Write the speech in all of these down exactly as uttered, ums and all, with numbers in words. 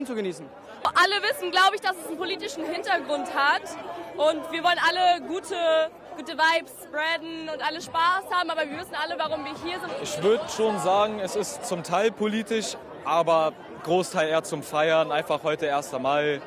zu genießen. Alle wissen, glaube ich, dass es einen politischen Hintergrund hat und wir wollen alle gute, gute Vibes spreaden und alle Spaß haben, aber wir wissen alle, warum wir hier sind. Ich würde schon sagen, es ist zum Teil politisch, aber Großteil eher zum Feiern, einfach heute erster Mai,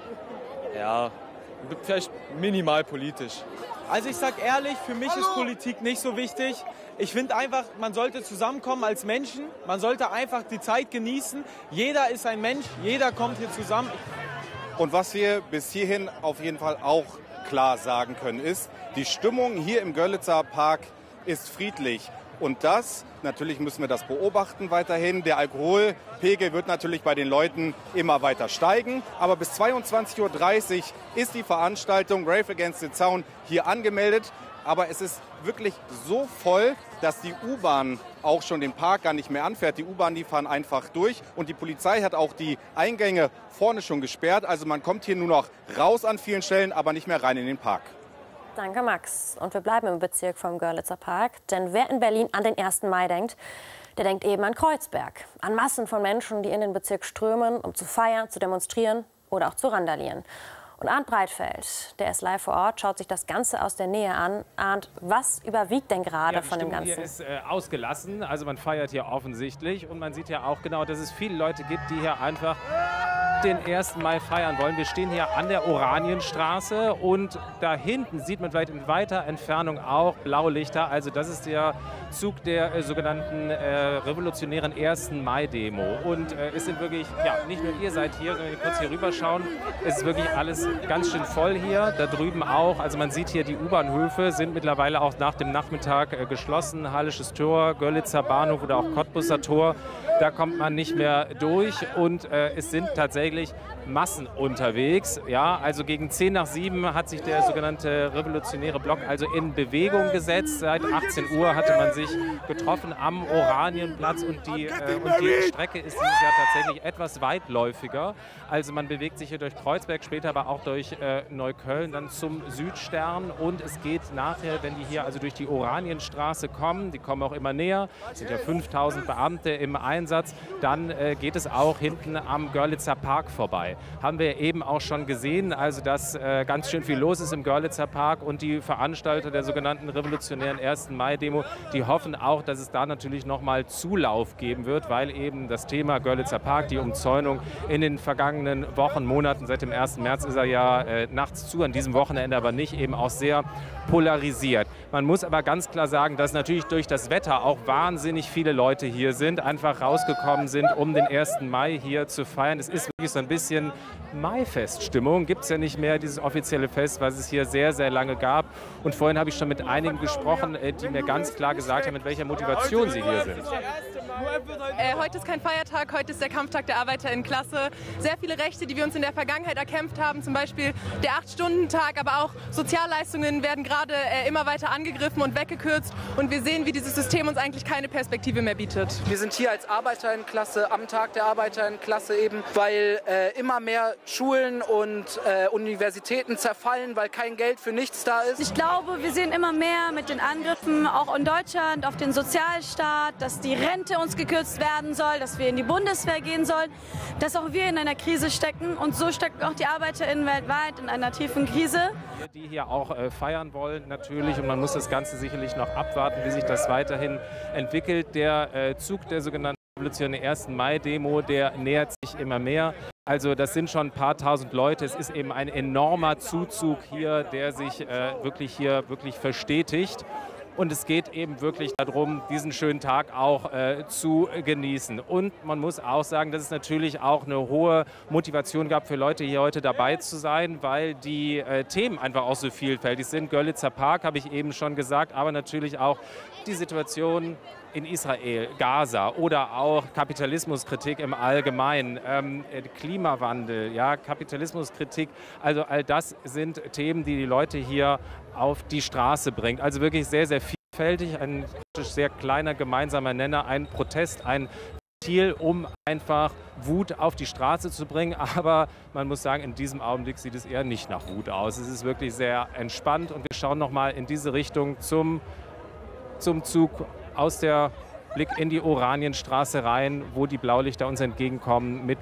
ja, vielleicht minimal politisch. Also ich sag ehrlich, für mich ist Politik nicht so wichtig. Ich finde einfach, man sollte zusammenkommen als Menschen. Man sollte einfach die Zeit genießen. Jeder ist ein Mensch, jeder kommt hier zusammen. Und was wir bis hierhin auf jeden Fall auch klar sagen können, ist, die Stimmung hier im Görlitzer Park ist friedlich. Und das, natürlich müssen wir das beobachten weiterhin. Der Alkoholpegel wird natürlich bei den Leuten immer weiter steigen. Aber bis zweiundzwanzig Uhr dreißig ist die Veranstaltung Rave Against the Zaun hier angemeldet. Aber es ist wirklich so voll, dass die U-Bahn auch schon den Park gar nicht mehr anfährt. Die U-Bahn, die fahren einfach durch. Und die Polizei hat auch die Eingänge vorne schon gesperrt. Also man kommt hier nur noch raus an vielen Stellen, aber nicht mehr rein in den Park. Danke, Max. Und wir bleiben im Bezirk vom Görlitzer Park. Denn wer in Berlin an den ersten Mai denkt, der denkt eben an Kreuzberg. An Massen von Menschen, die in den Bezirk strömen, um zu feiern, zu demonstrieren oder auch zu randalieren. Und Arndt Breitfeld, der ist live vor Ort, schaut sich das Ganze aus der Nähe an. Arndt, was überwiegt denn gerade ja, von dem Ganzen? Hier ist äh, ausgelassen, also man feiert hier offensichtlich. Und man sieht ja auch genau, dass es viele Leute gibt, die hier einfach den ersten Mai feiern wollen. Wir stehen hier an der Oranienstraße und da hinten sieht man vielleicht in weiter Entfernung auch Blaulichter. Also das ist der Zug der äh, sogenannten äh, revolutionären ersten Mai-Demo. Und äh, es sind wirklich, ja, nicht nur ihr seid hier, sondern wenn wir kurz hier rüberschauen, es ist wirklich alles ganz schön voll hier. Da drüben auch, also man sieht hier, die U-Bahnhöfe sind mittlerweile auch nach dem Nachmittag äh, geschlossen. Hallisches Tor, Görlitzer Bahnhof oder auch Cottbuser Tor. Da kommt man nicht mehr durch und äh, es sind tatsächlich Massen unterwegs. Ja, also gegen zehn nach sieben hat sich der sogenannte revolutionäre Block also in Bewegung gesetzt. Seit achtzehn Uhr hatte man sich getroffen am Oranienplatz und die, äh, und die Strecke ist dieses Jahr tatsächlich etwas weitläufiger. Also man bewegt sich hier durch Kreuzberg, später aber auch durch äh, Neukölln, dann zum Südstern und es geht nachher, wenn die hier also durch die Oranienstraße kommen, die kommen auch immer näher, es sind ja fünftausend Beamte im Einsatz, dann äh, geht es auch hinten am Görlitzer Park vorbei. Haben wir eben auch schon gesehen, also dass äh, ganz schön viel los ist im Görlitzer Park und die Veranstalter der sogenannten revolutionären ersten Mai-Demo, die hoffen auch, dass es da natürlich nochmal Zulauf geben wird, weil eben das Thema Görlitzer Park, die Umzäunung in den vergangenen Wochen, Monaten, seit dem ersten März ist er ja äh, nachts zu, an diesem Wochenende aber nicht, eben auch sehr polarisiert. Man muss aber ganz klar sagen, dass natürlich durch das Wetter auch wahnsinnig viele Leute hier sind, einfach rausgekommen sind, um den ersten Mai hier zu feiern. Es ist wirklich so ein bisschen Maifeststimmung. Gibt es ja nicht mehr, dieses offizielle Fest, was es hier sehr, sehr lange gab. Und vorhin habe ich schon mit einigen gesprochen, die mir ganz klar gesagt haben, mit welcher Motivation sie hier sind. Äh, heute ist kein Feiertag, heute ist der Kampftag der ArbeiterInnenklasse. Sehr viele Rechte, die wir uns in der Vergangenheit erkämpft haben, zum Beispiel der acht-Stunden-Tag, aber auch Sozialleistungen werden gerade äh, immer weiter angegriffen und weggekürzt. Und wir sehen, wie dieses System uns eigentlich keine Perspektive mehr bietet. Wir sind hier als ArbeiterInnenklasse am Tag der ArbeiterInnenklasse eben, weil äh, immer mehr Schulen und äh, Universitäten zerfallen, weil kein Geld für nichts da ist. Ich glaube, wir sehen immer mehr mit den Angriffen, auch in Deutschland, auf den Sozialstaat, dass die Rente uns gekürzt werden soll, dass wir in die Bundeswehr gehen sollen, dass auch wir in einer Krise stecken. Und so stecken auch die ArbeiterInnen weltweit in einer tiefen Krise. Die hier auch äh, feiern wollen natürlich und man muss das Ganze sicherlich noch abwarten, wie sich das weiterhin entwickelt. Der äh, Zug der sogenannten revolutionären ersten Mai-Demo, der nähert sich immer mehr. Also das sind schon ein paar tausend Leute. Es ist eben ein enormer Zuzug hier, der sich äh, wirklich hier wirklich verstetigt. Und es geht eben wirklich darum, diesen schönen Tag auch äh, zu genießen. Und man muss auch sagen, dass es natürlich auch eine hohe Motivation gab für Leute, hier heute dabei zu sein, weil die äh, Themen einfach auch so vielfältig sind. Görlitzer Park habe ich eben schon gesagt, aber natürlich auch die Situation in Israel, Gaza oder auch Kapitalismuskritik im Allgemeinen, ähm, Klimawandel, ja, Kapitalismuskritik. Also all das sind Themen, die die Leute hier auf die Straße bringt. Also wirklich sehr, sehr vielfältig, ein sehr kleiner gemeinsamer Nenner, ein Protest, ein Ziel, um einfach Wut auf die Straße zu bringen. Aber man muss sagen, in diesem Augenblick sieht es eher nicht nach Wut aus. Es ist wirklich sehr entspannt und wir schauen noch mal in diese Richtung zum, zum Zug aus der Blick in die Oranienstraße rein, wo die Blaulichter uns entgegenkommen mit